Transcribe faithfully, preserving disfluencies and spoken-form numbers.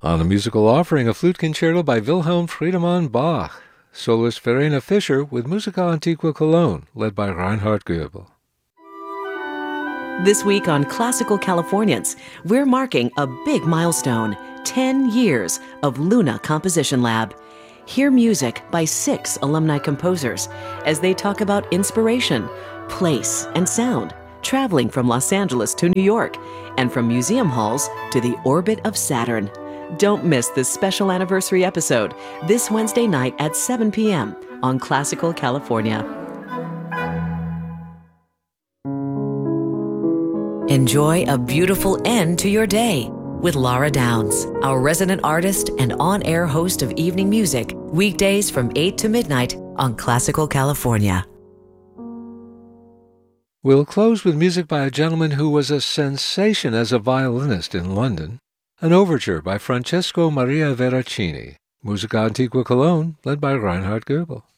On a musical offering, a flute concerto by Wilhelm Friedemann Bach, soloist Verena Fischer with Musica Antiqua Cologne, led by Reinhard Goebel. This week on Classical Californians, we're marking a big milestone, ten years of Luna Composition Lab. Hear music by six alumni composers as they talk about inspiration, place, and sound, traveling from Los Angeles to New York, and from museum halls to the orbit of Saturn. Don't miss this special anniversary episode this Wednesday night at seven p.m. on Classical California. Enjoy a beautiful end to your day with Laura Downs, our resident artist and on-air host of evening music, weekdays from eight to midnight on Classical California. We'll close with music by a gentleman who was a sensation as a violinist in London, an overture by Francesco Maria Veracini, Musica Antiqua Cologne, led by Reinhard Goebel.